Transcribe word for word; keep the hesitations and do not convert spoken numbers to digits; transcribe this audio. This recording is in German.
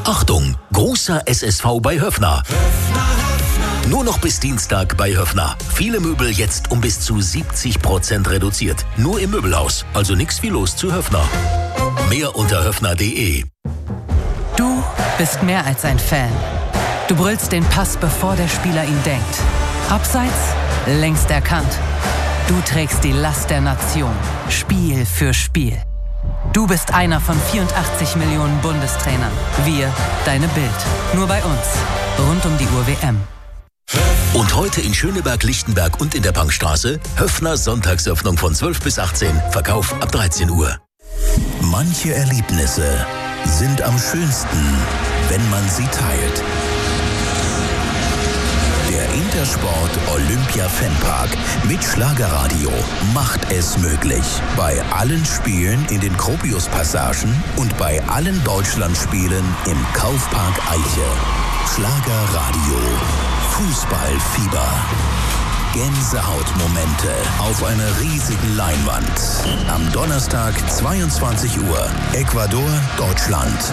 Achtung, großer S S V bei Höffner. Nur noch bis Dienstag bei Höffner. Viele Möbel jetzt um bis zu siebzig Prozent reduziert. Nur im Möbelhaus, also nix wie los zu Höffner. Mehr unter höffner punkt de. Du bist mehr als ein Fan. Du brüllst den Pass, bevor der Spieler ihn denkt. Abseits, längst erkannt. Du trägst die Last der Nation, Spiel für Spiel. Du bist einer von vierundachtzig Millionen Bundestrainern. Wir, deine Bild. Nur bei uns. Rund um die Uhr W M. Und heute in Schöneberg, Lichtenberg und in der Punkstraße Höffner Sonntagsöffnung von zwölf bis achtzehn, Verkauf ab dreizehn Uhr. Manche Erlebnisse sind am schönsten, wenn man sie teilt. Der Intersport Olympia Fanpark mit Schlagerradio macht es möglich. Bei allen Spielen in den Gropius-Passagen und bei allen Deutschlandspielen im Kaufpark Eiche. Schlagerradio. Fußballfieber. Gänsehautmomente auf einer riesigen Leinwand. Am Donnerstag, zweiundzwanzig Uhr. Ecuador, Deutschland.